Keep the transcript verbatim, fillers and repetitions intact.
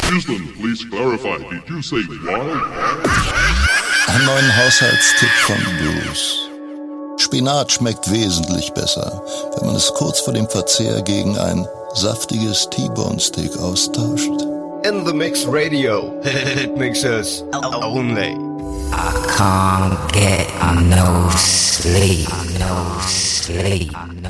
Houston, please clarify. Did you say wild? Einen neuen Haushaltstipp von Bruce. Spinat schmeckt wesentlich besser, wenn man es kurz vor dem Verzehr gegen ein saftiges T-Bone Steak austauscht. In the Mix Radio. It makes us only. I can't get no sleep, no sleep.